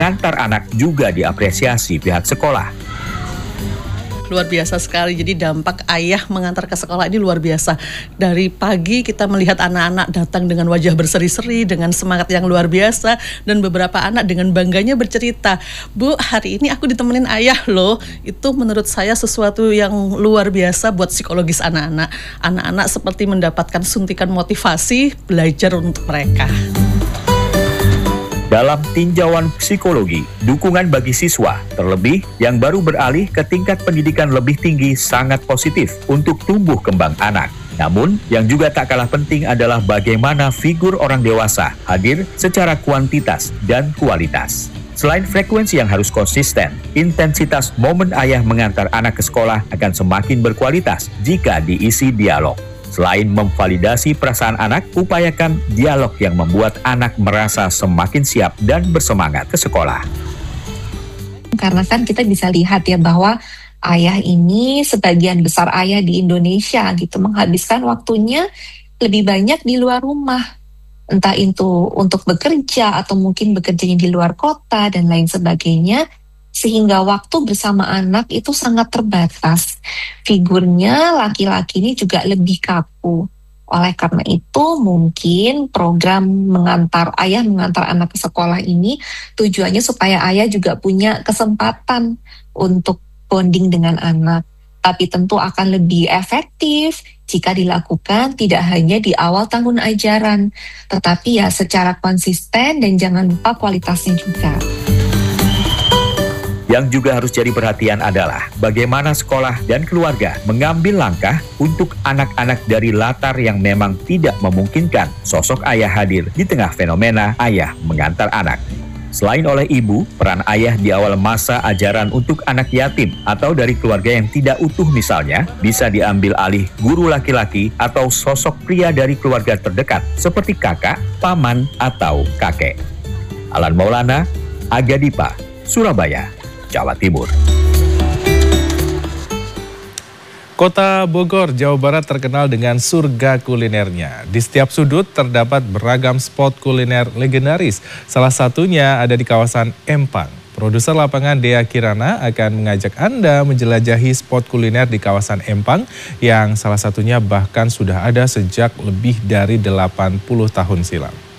Mengantar anak juga diapresiasi pihak sekolah. Luar biasa sekali, jadi dampak ayah mengantar ke sekolah ini luar biasa. Dari pagi kita melihat anak-anak datang dengan wajah berseri-seri, dengan semangat yang luar biasa, dan beberapa anak dengan bangganya bercerita, "Bu, hari ini aku ditemenin ayah loh." Itu menurut saya sesuatu yang luar biasa buat psikologis anak-anak. Anak-anak seperti mendapatkan suntikan motivasi belajar untuk mereka. Dalam tinjauan psikologi, dukungan bagi siswa, terlebih yang baru beralih ke tingkat pendidikan lebih tinggi sangat positif untuk tumbuh kembang anak. Namun, yang juga tak kalah penting adalah bagaimana figur orang dewasa hadir secara kuantitas dan kualitas. Selain frekuensi yang harus konsisten, intensitas momen ayah mengantar anak ke sekolah akan semakin berkualitas jika diisi dialog. Selain memvalidasi perasaan anak, upayakan dialog yang membuat anak merasa semakin siap dan bersemangat ke sekolah. Karena kan kita bisa lihat ya bahwa ayah ini, sebagian besar ayah di Indonesia gitu, menghabiskan waktunya lebih banyak di luar rumah. Entah itu untuk bekerja atau mungkin bekerjanya di luar kota dan lain sebagainya. Sehingga waktu bersama anak itu sangat terbatas. Figurnya laki-laki ini juga lebih kaku. Oleh karena itu mungkin program ayah mengantar anak ke sekolah ini tujuannya supaya ayah juga punya kesempatan untuk bonding dengan anak. Tapi tentu akan lebih efektif jika dilakukan tidak hanya di awal tahun ajaran, tetapi ya secara konsisten dan jangan lupa kualitasnya juga. Yang juga harus jadi perhatian adalah bagaimana sekolah dan keluarga mengambil langkah untuk anak-anak dari latar yang memang tidak memungkinkan sosok ayah hadir di tengah fenomena ayah mengantar anak. Selain oleh ibu, peran ayah di awal masa ajaran untuk anak yatim atau dari keluarga yang tidak utuh misalnya, bisa diambil alih guru laki-laki atau sosok pria dari keluarga terdekat seperti kakak, paman, atau kakek. Alan Maulana, Aga Dipa, Surabaya, Jawa Timur. Kota Bogor, Jawa Barat terkenal dengan surga kulinernya. Di setiap sudut terdapat beragam spot kuliner legendaris. Salah satunya ada di kawasan Empang. Produser lapangan Dea Kirana akan mengajak Anda menjelajahi spot kuliner di kawasan Empang yang salah satunya bahkan sudah ada sejak lebih dari 80 tahun silam.